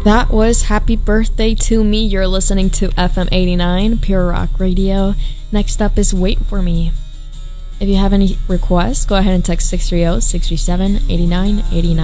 That was Happy Birthday to Me. You're listening to FM 89, Pure Rock Radio. Next up is Wait For Me. If you have any requests, go ahead and text 630-637-8989.